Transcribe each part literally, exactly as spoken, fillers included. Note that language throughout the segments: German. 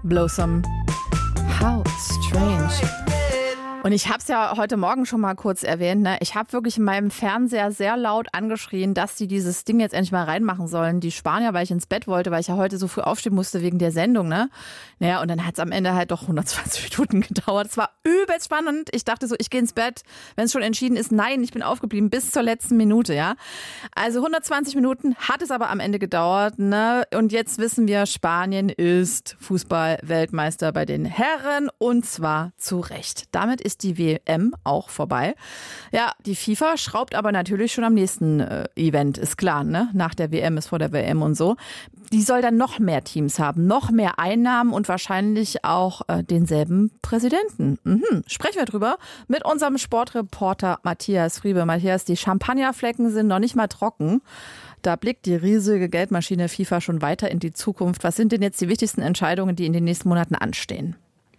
Blossom. How strange. Und ich habe es ja heute Morgen schon mal kurz erwähnt, ne? Ich habe wirklich in meinem Fernseher sehr laut angeschrien, dass sie dieses Ding jetzt endlich mal reinmachen sollen. Die Spanier, weil ich ins Bett wollte, weil ich ja heute so früh aufstehen musste wegen der Sendung, ne? Naja, und dann hat es am Ende halt doch hundertzwanzig Minuten gedauert. Es war übelst spannend. Ich dachte so, ich gehe ins Bett, wenn es schon entschieden ist. Nein, ich bin aufgeblieben bis zur letzten Minute, ja? Also hundertzwanzig Minuten hat es aber am Ende gedauert, ne? Und jetzt wissen wir, Spanien ist Fußball-Weltmeister bei den Herren und zwar zu Recht. Damit ist ist die W M auch vorbei. Ja, die FIFA schraubt aber natürlich schon am nächsten äh, Event, ist klar, ne? Nach der W M ist vor der W M und so. Die soll dann noch mehr Teams haben, noch mehr Einnahmen und wahrscheinlich auch äh, denselben Präsidenten. Mhm. Sprechen wir drüber mit unserem Sportreporter Matthias Friebe. Matthias, die Champagnerflecken sind noch nicht mal trocken. Da blickt die riesige Geldmaschine FIFA schon weiter in die Zukunft. Was sind denn jetzt die wichtigsten Entscheidungen, die in den nächsten Monaten anstehen?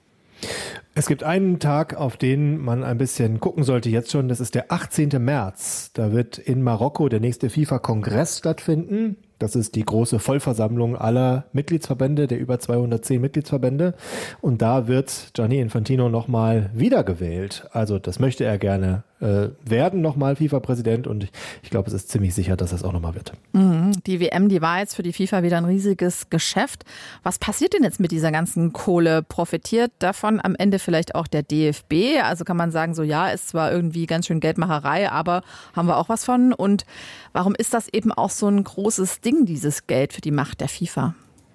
Es gibt einen Tag, auf den man ein bisschen gucken sollte jetzt schon. Das ist der achtzehnten März. Da wird in Marokko der nächste FIFA-Kongress stattfinden. Das ist die große Vollversammlung aller Mitgliedsverbände, der über zweihundertzehn Mitgliedsverbände. Und da wird Gianni Infantino nochmal wiedergewählt. Also das möchte er gerne äh, werden, nochmal FIFA-Präsident. Und ich, ich glaube, es ist ziemlich sicher, dass es auch nochmal wird. Mhm. Die W M, die war jetzt für die FIFA wieder ein riesiges Geschäft. Was passiert denn jetzt mit dieser ganzen Kohle? Profitiert davon am Ende vielleicht auch der D F B? Also kann man sagen, so ja, ist zwar irgendwie ganz schön Geldmacherei, aber haben wir auch was von? Und warum ist das eben auch so ein großes Ding, dieses Geld für die Macht der FIFA?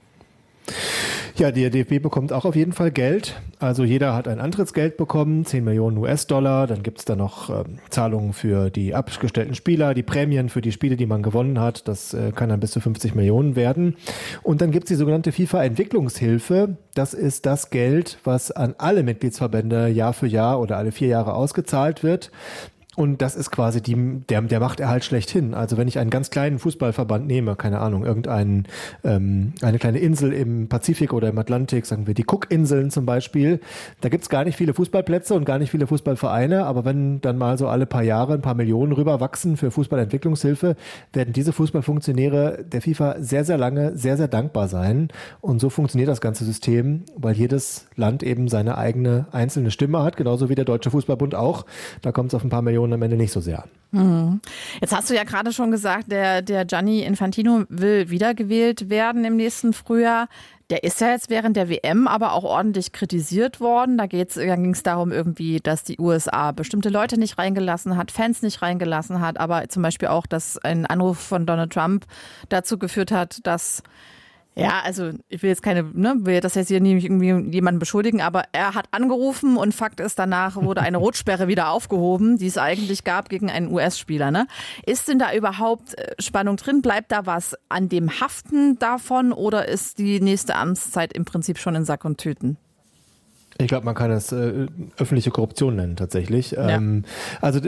Ja, der D F B bekommt auch auf jeden Fall Geld. Also jeder hat ein Antrittsgeld bekommen, zehn Millionen U S-Dollar. Dann gibt es da noch ähm, Zahlungen für die abgestellten Spieler, die Prämien für die Spiele, die man gewonnen hat. Das äh, kann dann bis zu fünfzig Millionen werden. Und dann gibt es die sogenannte FIFA-Entwicklungshilfe. Das ist das Geld, was an alle Mitgliedsverbände Jahr für Jahr oder alle vier Jahre ausgezahlt wird. Und das ist quasi die, der, der Machterhalt schlechthin. Also wenn ich einen ganz kleinen Fußballverband nehme, keine Ahnung, irgendeinen, ähm, eine kleine Insel im Pazifik oder im Atlantik, sagen wir die Cookinseln zum Beispiel, da gibt's gar nicht viele Fußballplätze und gar nicht viele Fußballvereine, aber wenn dann mal so alle paar Jahre ein paar Millionen rüberwachsen für Fußballentwicklungshilfe, werden diese Fußballfunktionäre der FIFA sehr, sehr lange sehr, sehr dankbar sein. Und so funktioniert das ganze System, weil jedes Land eben seine eigene einzelne Stimme hat, genauso wie der Deutsche Fußballbund auch. Da kommt es auf ein paar Millionen am Ende nicht so sehr an. Jetzt hast du ja gerade schon gesagt, der, der Gianni Infantino will wiedergewählt werden im nächsten Frühjahr. Der ist ja jetzt während der W M aber auch ordentlich kritisiert worden. Da, geht's, da ging es darum irgendwie, dass die U S A bestimmte Leute nicht reingelassen hat, Fans nicht reingelassen hat, aber zum Beispiel auch, dass ein Anruf von Donald Trump dazu geführt hat, dass ja, also ich will jetzt keine, ne, will das jetzt hier nicht irgendwie jemanden beschuldigen, aber er hat angerufen und Fakt ist, danach wurde eine Rotsperre wieder aufgehoben, die es eigentlich gab gegen einen U S-Spieler. Ne? Ist denn da überhaupt Spannung drin? Bleibt da was an dem Haften davon oder ist die nächste Amtszeit im Prinzip schon in Sack und Tüten? Ich glaube, man kann es äh, öffentliche Korruption nennen tatsächlich. Ja. Ähm, also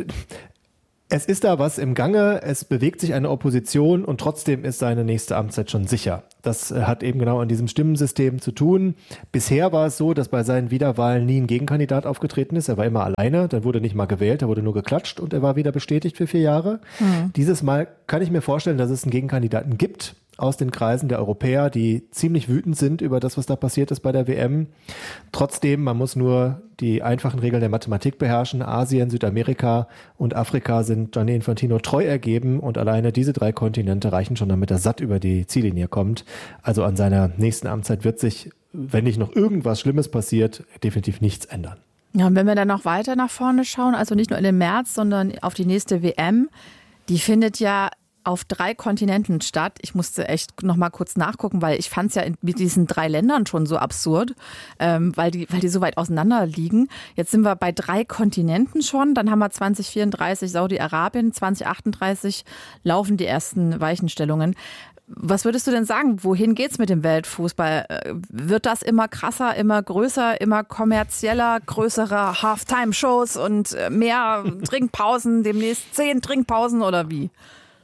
es ist da was im Gange, es bewegt sich eine Opposition und trotzdem ist seine nächste Amtszeit schon sicher. Das hat eben genau an diesem Stimmensystem zu tun. Bisher war es so, dass bei seinen Wiederwahlen nie ein Gegenkandidat aufgetreten ist. Er war immer alleine, dann wurde nicht mal gewählt, er wurde nur geklatscht und er war wieder bestätigt für vier Jahre. Mhm. Dieses Mal kann ich mir vorstellen, dass es einen Gegenkandidaten gibt aus den Kreisen der Europäer, die ziemlich wütend sind über das, was da passiert ist bei der W M. Trotzdem, man muss nur die einfachen Regeln der Mathematik beherrschen. Asien, Südamerika und Afrika sind Gianni Infantino treu ergeben und alleine diese drei Kontinente reichen schon, damit er satt über die Ziellinie kommt. Also an seiner nächsten Amtszeit wird sich, wenn nicht noch irgendwas Schlimmes passiert, definitiv nichts ändern. Ja, und wenn wir dann noch weiter nach vorne schauen, also nicht nur in den März, sondern auf die nächste W M, die findet ja auf drei Kontinenten statt. Ich musste echt noch mal kurz nachgucken, weil ich fand es ja in, mit diesen drei Ländern schon so absurd, ähm, weil die, weil die so weit auseinander liegen. Jetzt sind wir bei drei Kontinenten schon. Dann haben wir zwanzig vierunddreißig Saudi-Arabien, zwanzig achtunddreißig laufen die ersten Weichenstellungen. Was würdest du denn sagen? Wohin geht's mit dem Weltfußball? Wird das immer krasser, immer größer, immer kommerzieller, größere Halftime-Shows und mehr Trinkpausen, demnächst zehn Trinkpausen oder wie?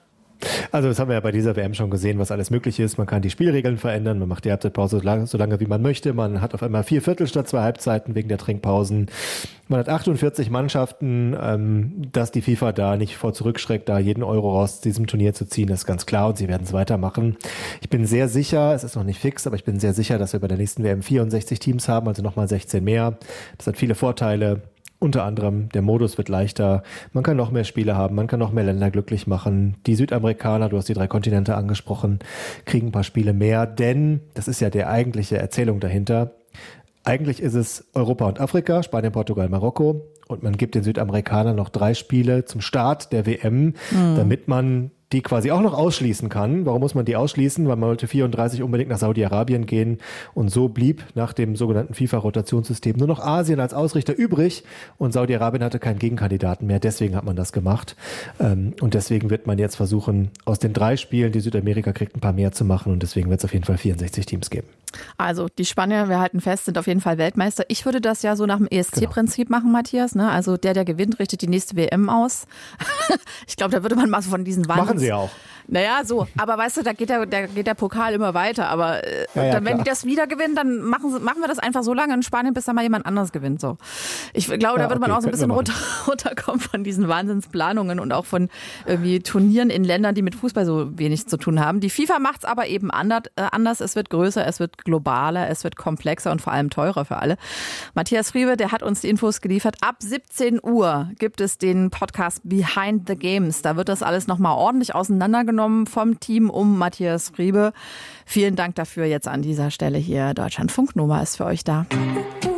Also das haben wir ja bei dieser W M schon gesehen, was alles möglich ist. Man kann die Spielregeln verändern, man macht die Halbzeitpause so lange, so lange wie man möchte. Man hat auf einmal vier Viertel statt zwei Halbzeiten wegen der Trinkpausen. Man hat achtundvierzig Mannschaften, ähm, dass die FIFA da nicht vor zurückschreckt, da jeden Euro aus diesem Turnier zu ziehen, ist ganz klar und sie werden es weitermachen. Ich bin sehr sicher, es ist noch nicht fix, aber ich bin sehr sicher, dass wir bei der nächsten W M vierundsechzig Teams haben, also nochmal sechzehn mehr. Das hat viele Vorteile. Unter anderem, der Modus wird leichter, man kann noch mehr Spiele haben, man kann noch mehr Länder glücklich machen. Die Südamerikaner, du hast die drei Kontinente angesprochen, kriegen ein paar Spiele mehr, denn, das ist ja die eigentliche Erzählung dahinter, eigentlich ist es Europa und Afrika, Spanien, Portugal, Marokko und man gibt den Südamerikanern noch drei Spiele zum Start der W M, mhm. damit man die quasi auch noch ausschließen kann. Warum muss man die ausschließen? Weil man wollte vierunddreißig unbedingt nach Saudi-Arabien gehen und so blieb nach dem sogenannten FIFA-Rotationssystem nur noch Asien als Ausrichter übrig und Saudi-Arabien hatte keinen Gegenkandidaten mehr. Deswegen hat man das gemacht und deswegen wird man jetzt versuchen, aus den drei Spielen, die Südamerika kriegt, ein paar mehr zu machen und deswegen wird es auf jeden Fall vierundsechzig Teams geben. Also die Spanier, wir halten fest, sind auf jeden Fall Weltmeister. Ich würde das ja so nach dem E S C-Prinzip genau. machen, Matthias. Ne? Also der, der gewinnt, richtet die nächste W M aus. Ich glaube, da würde man mal von diesen Wahnsinns... Machen sie auch. Naja, so. Aber weißt du, da geht der, da geht der Pokal immer weiter. Aber äh, ja, ja, dann, wenn klar. die das wieder gewinnen, dann machen, sie, machen wir das einfach so lange in Spanien, bis da mal jemand anderes gewinnt. So. Ich glaube, ja, da würde okay, man auch so ein bisschen runter, runterkommen von diesen Wahnsinnsplanungen und auch von irgendwie Turnieren in Ländern, die mit Fußball so wenig zu tun haben. Die FIFA macht es aber eben anders, äh, anders. Es wird größer, es wird globaler, es wird komplexer und vor allem teurer für alle. Matthias Friebe, der hat uns die Infos geliefert. Ab siebzehn Uhr gibt es den Podcast Behind the Games. Da wird das alles nochmal ordentlich auseinandergenommen vom Team um Matthias Friebe. Vielen Dank dafür jetzt an dieser Stelle hier. Deutschlandfunk Nova ist für euch da.